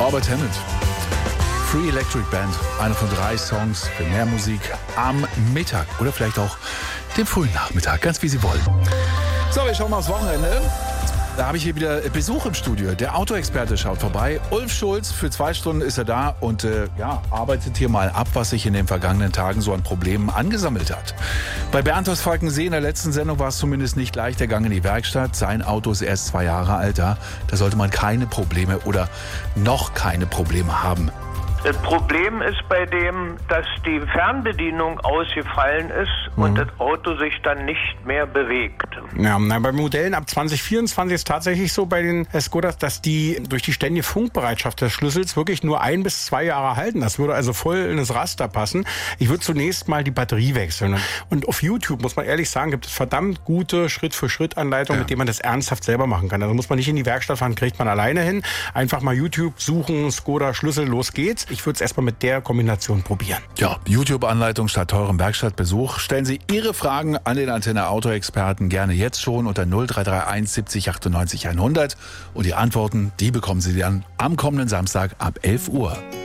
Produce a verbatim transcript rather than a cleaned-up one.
Albert Hammond. Free Electric Band, einer von drei Songs für mehr Musik am Mittag oder vielleicht auch dem frühen Nachmittag, ganz wie Sie wollen. So, wir schauen mal aufs Wochenende. Da habe ich hier wieder Besuch im Studio. Der Autoexperte schaut vorbei. Ulf Schulz, für zwei Stunden ist er da und äh, ja, arbeitet hier mal ab, was sich in den vergangenen Tagen so an Problemen angesammelt hat. Bei Bernd aus Falkensee in der letzten Sendung war es zumindest nicht leicht, der Gang in die Werkstatt. Sein Auto ist erst zwei Jahre alt. Da Da sollte man keine Probleme oder noch keine Probleme haben. Das Problem ist bei dem, dass die Fernbedienung ausgefallen ist mhm. und das Auto sich dann nicht mehr bewegt. Ja, na, bei Modellen ab zwanzig vierundzwanzig ist es tatsächlich so bei den Skodas, dass die durch die ständige Funkbereitschaft des Schlüssels wirklich nur ein bis zwei Jahre halten. Das würde also voll in das Raster passen. Ich würde zunächst mal die Batterie wechseln. Und auf YouTube, muss man ehrlich sagen, gibt es verdammt gute Schritt-für-Schritt-Anleitungen, ja. mit denen man das ernsthaft selber machen kann. Also muss man nicht in die Werkstatt fahren, kriegt man alleine hin. Einfach mal YouTube suchen, Skoda, Schlüssel, los geht's. Ich würde es erstmal mit der Kombination probieren. Ja, YouTube-Anleitung statt teurem Werkstattbesuch. Stellen Sie Ihre Fragen an den Antenne Auto-Experten gerne jetzt schon unter null drei drei eins siebzig achtundneunzig hundert. Und die Antworten, die bekommen Sie dann am kommenden Samstag ab elf Uhr.